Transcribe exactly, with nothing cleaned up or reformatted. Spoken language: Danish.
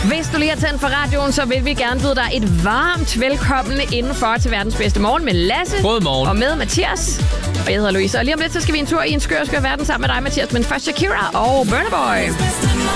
Hvis du lige har tændt for radioen, så vil vi gerne byde dig et varmt velkommen indenfor til verdens bedste morgen med Lasse. God morgen. Og med Mathias. Og jeg hedder Louise. Og lige om lidt, så skal vi en tur i en skør, skør verden sammen med dig, Mathias. Men først Shakira og Burna Boy.